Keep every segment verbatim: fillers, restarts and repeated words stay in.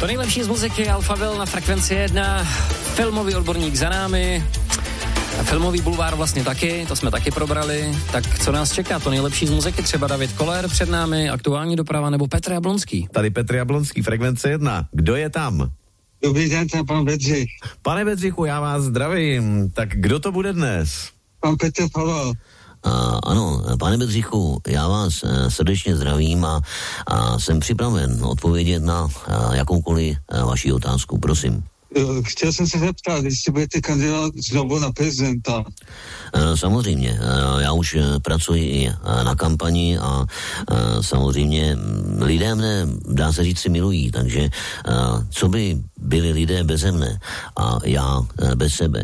To nejlepší z muziky Alphaville na frekvenci jedna, filmový odborník za námi, a filmový bulvár vlastně taky, to jsme taky probrali. Tak co nás čeká? To nejlepší z muziky, třeba David Koller před námi, aktuální doprava nebo Petr Jablonský? Tady Petr Jablonský, frekvence jedna. Kdo je tam? Dobrý den, tam pan Bedřich. Pane Bedřichu, já vás zdravím. Tak kdo to bude dnes? Pan Petr Pavel. A, ano, pane Bedřichu, já vás e, srdečně zdravím a, a jsem připraven odpovědět na a, jakoukoliv a, vaši otázku, prosím. Chtěl jsem se zeptat, jestli budete kandidovat znovu na prezidenta. E, samozřejmě, e, já už e, pracuji i e, na kampani a e, samozřejmě lidé mne, dá se říct, si milují, takže e, co by byli lidé beze mne a já e, bez sebe.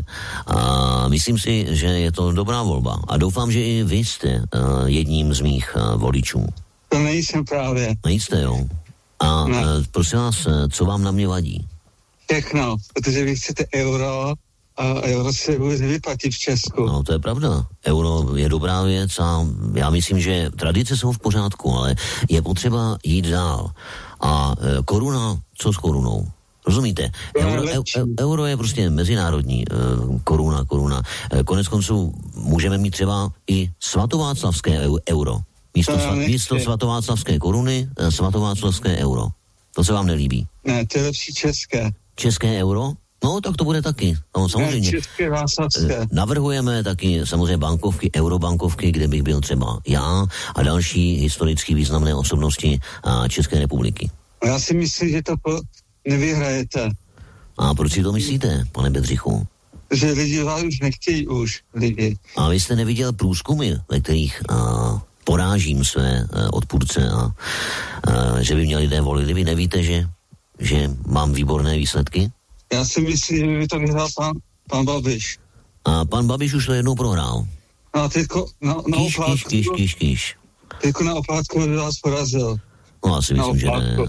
A myslím si, že je to dobrá volba a doufám, že i vy jste e, jedním z mých e, voličů. To nejsem právě. Nejste, jo? A e, prosím vás, co vám na mě vadí? Všechno, protože vy chcete euro a euro se bude vyplatit v Česku. No, to je pravda. Euro je dobrá věc a já myslím, že tradice jsou v pořádku, ale je potřeba jít dál. A e, koruna, co s korunou? Rozumíte? Euro, e, e, euro je prostě mezinárodní e, koruna, koruna. E, konec konců můžeme mít třeba i svatováclavské euro. Místo, sva, místo svatováclavské koruny, e, svatováclavské euro. To se vám nelíbí? Ne, to je lepší české. České euro? No, tak to bude taky. No, samozřejmě. Ne, české, václavské. Navrhujeme taky samozřejmě bankovky, eurobankovky, kde bych byl třeba já a další historicky významné osobnosti České republiky. Já si myslím, že to po... nevyhrajete. A proč si to myslíte, pane Bedřichu? Že lidi vás už nechtějí už, lidi. A vy jste neviděl průzkumy, ve kterých a, porážím své a, odpůrce a, a že by mě lidé volili. Vy nevíte, že, že mám výborné výsledky? Já si myslím, že by to vyhrál pan, pan Babiš. A pan Babiš už to jednou prohrál. No a teďko na, na kýš, oplátku... Kýš, kýš, kýš. Teďko na oplátku by vás porazil. No, já si myslím, že ne.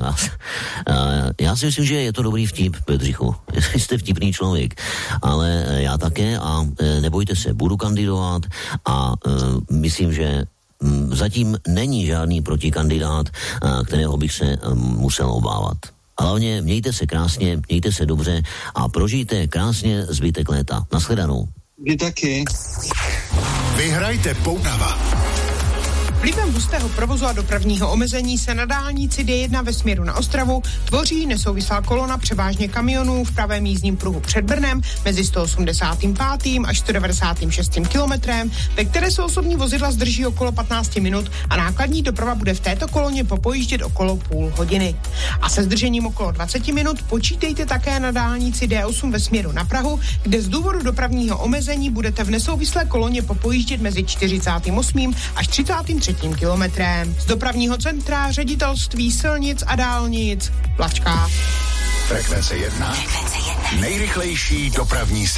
Já si myslím, že je to dobrý vtip, Bedřichu. Jste vtipný člověk. Ale já také a nebojte se, budu kandidovat a myslím, že zatím není žádný protikandidát, kterého bych se musel obávat. A hlavně mějte se krásně, mějte se dobře a prožijte krásně zbytek léta. Nashledanou. Vy taky. Vyhrajte Poutava. Vlivem hustého provozu a dopravního omezení se na dálnici D jedna ve směru na Ostravu tvoří nesouvislá kolona převážně kamionů v pravém jízdním pruhu před Brnem mezi sto osmdesátým pátým až sto devadesátým šestým kilometrem, ve které se osobní vozidla zdrží okolo patnáct minut a nákladní doprava bude v této koloně popojíždět okolo půl hodiny. A se zdržením okolo dvacet minut počítejte také na dálnici D osm ve směru na Prahu, kde z důvodu dopravního omezení budete v nesouvislé koloně popojíždět mezi čtyřicátým osmým až třicátým třetím kilometrem. Z dopravního centra Ředitelství silnic a dálnic Plavčka. Frekvence jedna. Nejrychlejší dopravní